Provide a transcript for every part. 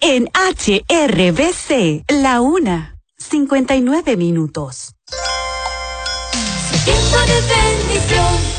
en HRBC, la 1:59. Tiempo de bendición.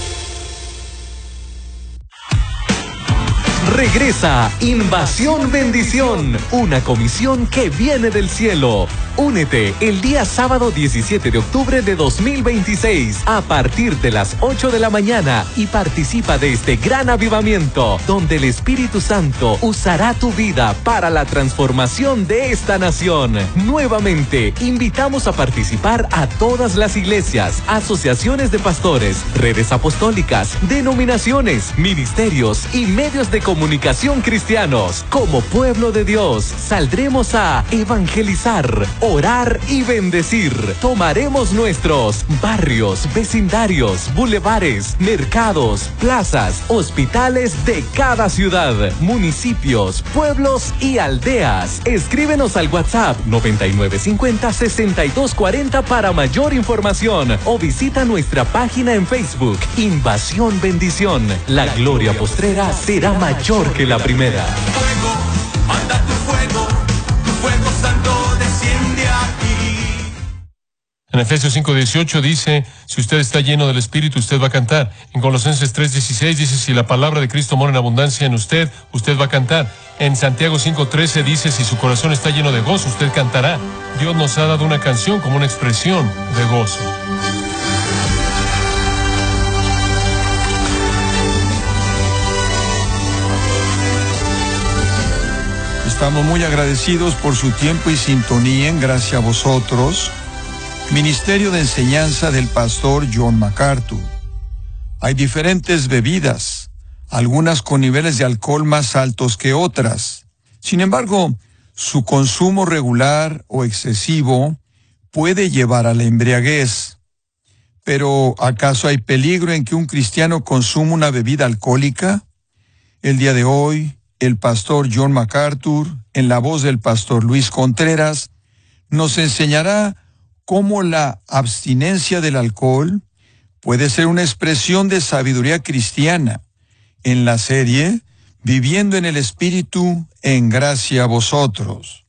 Regresa Invasión Bendición, una comisión que viene del cielo. Únete el día sábado 17 de octubre de 2026 a partir de las 8 de la mañana y participa de este gran avivamiento donde el Espíritu Santo usará tu vida para la transformación de esta nación. Nuevamente, invitamos a participar a todas las iglesias, asociaciones de pastores, redes apostólicas, denominaciones, ministerios y medios de comunicación cristianos. Como pueblo de Dios, saldremos a evangelizar, orar y bendecir. Tomaremos nuestros barrios, vecindarios, bulevares, mercados, plazas, hospitales de cada ciudad, municipios, pueblos y aldeas. Escríbenos al WhatsApp 9950-6240 para mayor información o visita nuestra página en Facebook, Invasión Bendición. La gloria postrera será mayor que la primera. Fuego, manda tu fuego santo desciende aquí. En Efesios 5:18 dice, si usted está lleno del Espíritu, usted va a cantar. En Colosenses 3:16 dice, si la palabra de Cristo mora en abundancia en usted, usted va a cantar. En Santiago 5:13 dice, si su corazón está lleno de gozo, usted cantará. Dios nos ha dado una canción como una expresión de gozo. Estamos muy agradecidos por su tiempo y sintonía en Gracia a Vosotros, Ministerio de Enseñanza del Pastor John MacArthur. Hay diferentes bebidas, algunas con niveles de alcohol más altos que otras. Sin embargo, su consumo regular o excesivo puede llevar a la embriaguez. Pero, ¿acaso hay peligro en que un cristiano consuma una bebida alcohólica? El día de hoy, el pastor John MacArthur, en la voz del pastor Luis Contreras, nos enseñará cómo la abstinencia del alcohol puede ser una expresión de sabiduría cristiana en la serie Viviendo en el Espíritu en Gracia a Vosotros.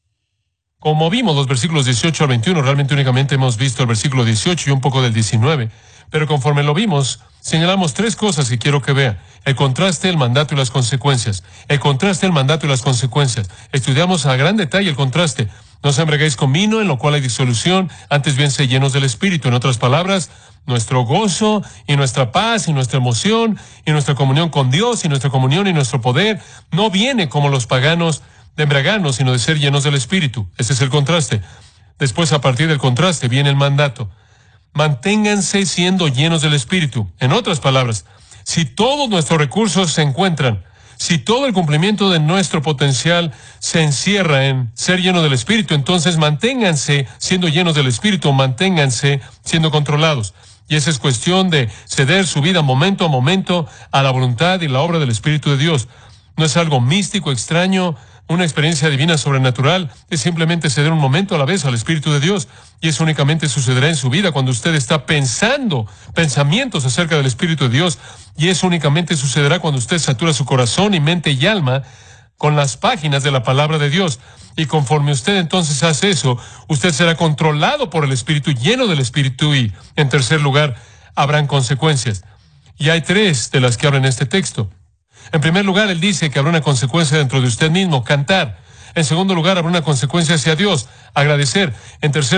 Como vimos los versículos 18 al 21, realmente únicamente hemos visto el versículo 18 y un poco del 19, pero conforme lo vimos, señalamos tres cosas que quiero que vea. El contraste, el mandato y las consecuencias. El contraste, el mandato y las consecuencias. Estudiamos a gran detalle el contraste. No se embriaguéis con vino, en lo cual hay disolución, antes bien sed llenos del Espíritu. En otras palabras, nuestro gozo y nuestra paz y nuestra emoción y nuestra comunión con Dios y nuestra comunión y nuestro poder no viene como los paganos de embriagarnos, sino de ser llenos del Espíritu. Ese es el contraste. Después, a partir del contraste, viene el mandato. Manténganse siendo llenos del Espíritu. En otras palabras, si todos nuestros recursos se encuentran, si todo el cumplimiento de nuestro potencial se encierra en ser lleno del Espíritu, entonces manténganse siendo llenos del Espíritu, manténganse siendo controlados. Y esa es cuestión de ceder su vida momento a momento a la voluntad y la obra del Espíritu de Dios. No es algo místico, extraño, una experiencia divina sobrenatural, es simplemente ceder un momento a la vez al Espíritu de Dios. Y eso únicamente sucederá en su vida cuando usted está pensando pensamientos acerca del Espíritu de Dios. Y eso únicamente sucederá cuando usted satura su corazón y mente y alma con las páginas de la palabra de Dios. Y conforme usted entonces hace eso, usted será controlado por el Espíritu, lleno del Espíritu. Y, en tercer lugar, habrán consecuencias. Y hay tres de las que habla en este texto. En primer lugar, él dice que habrá una consecuencia dentro de usted mismo, cantar. En segundo lugar, habrá una consecuencia hacia Dios, agradecer. En tercer